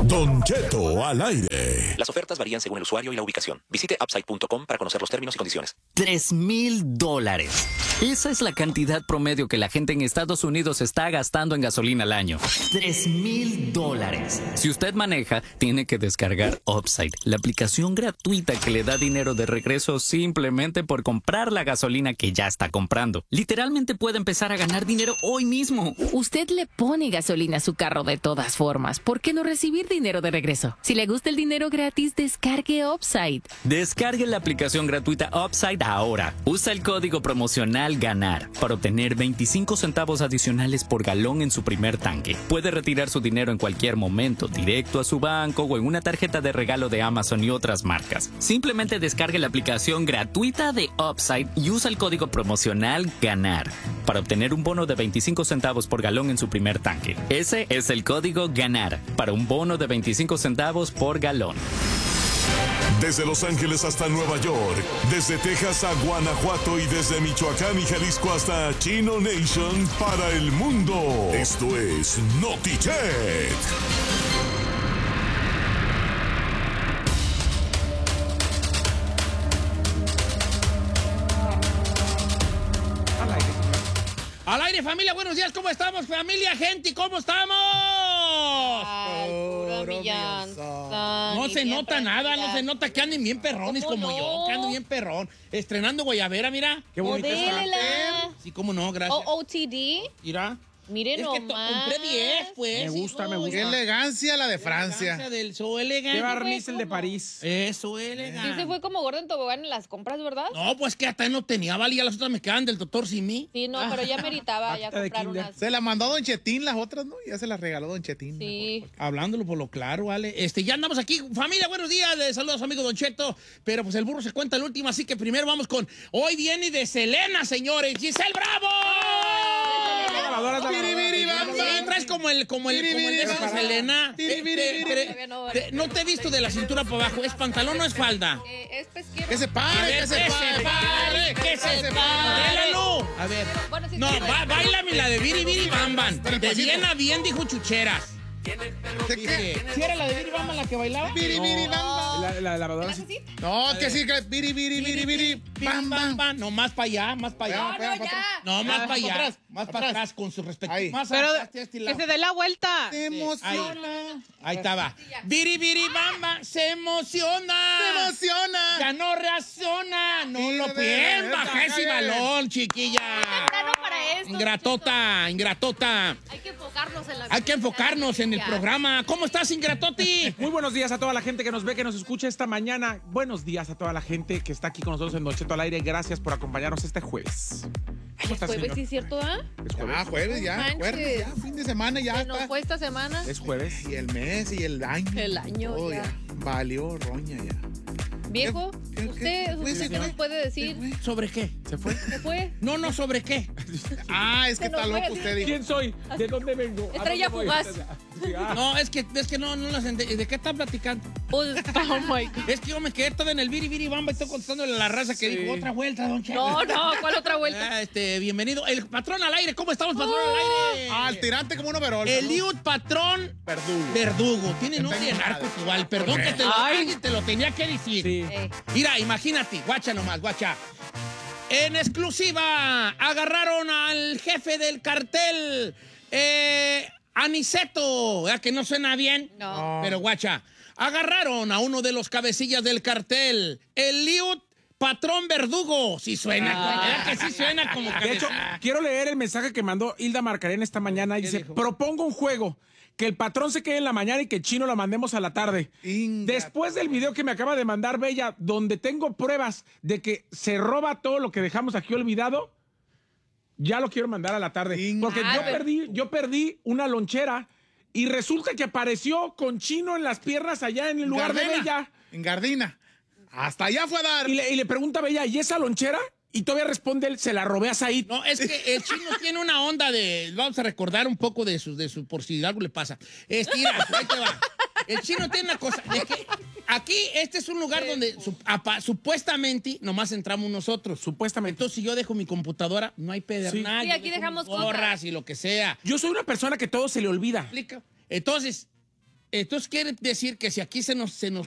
Don Cheto al aire. Las ofertas varían según el usuario y la ubicación. Visite upside.com para conocer los términos y condiciones. $3,000. Esa es la cantidad promedio que la gente en Estados Unidos está gastando en gasolina al año. $3,000. Si usted maneja, tiene que descargar Upside, la aplicación gratuita que le da dinero de regreso simplemente por comprar la gasolina que ya está comprando. Literalmente puede empezar a ganar dinero hoy mismo. Usted le pone gasolina a su carro de todas formas. ¿Por qué no recibir dinero de regreso? Si le gusta el dinero gratis, descargue Upside. Descargue la aplicación gratuita Upside ahora. Usa el código promocional GANAR para obtener 25 centavos adicionales por galón en su primer tanque. Puede retirar su dinero en cualquier momento, directo a su banco o en una tarjeta de regalo de Amazon y otras marcas. Simplemente descargue la aplicación gratuita de Upside y usa el código promocional GANAR para obtener un bono de 25 centavos por galón en su primer tanque. Ese es el código GANAR para un bono de 25 centavos por galón. Desde Los Ángeles hasta Nueva York, desde Texas a Guanajuato y desde Michoacán y Jalisco hasta Chino Nation para el mundo. Esto es NotiChet. Al aire, familia, buenos días, ¿cómo estamos, familia, gente? ¿Cómo estamos? Ay, puro millanza. No ni se bien nota nada, prendida. no se nota que anden bien perrones ¿Cómo como no? yo, que ando bien perrón. Estrenando guayabera, mira. Qué bonita está. Modélela. Sí, cómo no, gracias. OOTD. Mira. Miren Es que nomás. compré 10, pues. Me gusta, hijo, me gusta. ya. Qué elegancia la de Elegancia Francia. del so elegante. Qué barniz el de París. Eso, Sí elegante. se fue como gordo en tobogán en las compras, ¿verdad? No, pues que hasta no tenía, valía, las otras me quedan del doctor Simi. Sí, no, pero ya meritaba ya Acta de comprar kinder. unas. Se la mandó Don Chetín las otras, ¿no? Ya se las regaló Don Chetín. Sí. Hablándolo por lo claro, ¿vale? Ya andamos aquí. Familia, buenos días. Les saludos a su amigo Don Cheto. Pero pues el burro se cuenta el último, así que primero vamos con... Hoy viene de Selena, señores. ¡Giselle Bravo! Sí, traes como el de esa Selena. No te he visto de la cintura para abajo. ¿Es pantalón o es falda? Es pesquero. Que se pare, que se pare. ¡Que se pare! A ver. Bueno, sí, No, sí, bailame la de Biri Biri Bam Bam. De despacito. bien a bien, dijo Chucheras. ¿Sí era la de Biri Bam Bam la que bailaba? Biri, biri, bam, bam. La lavadora sí. No, que sí, que biri, biri, biri, biri, bam, bam. No, más para allá, más para allá. No, ya. No, más para allá. atrás, Más para para atrás con su respectivo. Ahí. Más Pero atrás, este lado. que se dé la vuelta. Te emociona. Ahí estaba. Biri Biri Bamba se emociona. Te emociona. Ya no reacciona. No lo bien, baja ese balón, chiquilla. Temprano para esto. Ingratota, ingratota. Hay que enfocarnos en la Hay que enfocarnos en el programa. ¿Cómo estás, ingratoti? Muy buenos días a toda la gente que nos ve, que nos escucha esta mañana. Buenos días a toda la gente que está aquí con nosotros en Don Cheto al aire. Gracias por acompañarnos este jueves. ¿Cómo estás, Jueves, señor? sí, ¿cierto, ah? Es jueves. Ya, jueves, ya. Manches. Jueves, ya. Fin de semana, ya. Se nos está. fue esta semana. Es jueves. Y el mes y el año. El año, Todo ya. Valió roña ya. Viejo, ¿Qué usted nos puede decir. ¿Sobre qué? ¿Se fue? ¿Se fue? No, ¿sobre qué? Ah, es que Se nos está fue, loco sí. usted, dijo. ¿Quién soy? ¿De dónde vengo? ¿A Estrella dónde voy? fugaz. Sí, ah. No, es que no las entendí. ¿De qué están platicando? Pues, oh my God. Es que yo me quedé todo en el Biri Biri Bamba y estoy contestándole a la raza que dijo otra vuelta, don Cheto. No, ¿cuál otra vuelta? Bienvenido. El patrón al aire. ¿Cómo estamos, patrón al aire? Al tirante como un overol. Eliud Patrón Verdugo. Tiene nombre de narco igual. Perdón ¿Por qué? que alguien te lo tenía que decir. Sí. Mira, imagínate. Guacha nomás, guacha. En exclusiva, agarraron al jefe del cartel, Aniceto. ¿Verdad que no suena bien? No. Pero guacha, agarraron a uno de los cabecillas del cartel, Eliud Patrón Verdugo. Sí suena, ¿verdad que sí suena como De hecho, quiero leer el mensaje que mandó Hilda Marcarén esta mañana. Y dice, dijo? propongo un juego. Que el patrón se quede en la mañana y que el chino la mandemos a la tarde. Inga. Después del video que me acaba de mandar Bella, donde tengo pruebas de que se roba todo lo que dejamos aquí olvidado, ya lo quiero mandar a la tarde. Inga. Porque yo perdí una lonchera y resulta que apareció con chino en las piernas allá en el lugar de Bella. En Gardina. Hasta allá fue a dar. Y le pregunta a Bella, ¿y esa lonchera? Y todavía responde él, se la robé a Said. No, es que el chino tiene una onda de... Vamos a recordar un poco de su por si algo le pasa. Mira, ahí te va. El chino tiene una cosa, de que aquí este es un lugar donde supuestamente nomás entramos nosotros. Supuestamente. Entonces, si yo dejo mi computadora, no hay pedernal. Sí, yo aquí dejo dejamos mis gorras cosas. y lo que sea. Yo soy una persona que todo se le olvida. ¿Explica? Entonces, Entonces quiere decir que si aquí se nos